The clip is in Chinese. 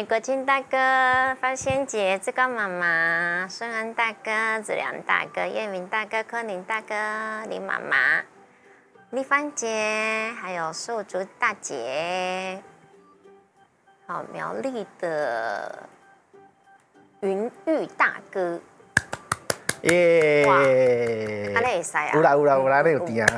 美国金大哥、范仙姐、志高妈妈、顺安大哥、子良大哥、叶明大哥、柯林大哥、林妈妈、丽芳姐，还有素竹大姐，好，苗栗的云玉大哥。 耶！ 安尼会使啊？ 有啦，那有甜啊。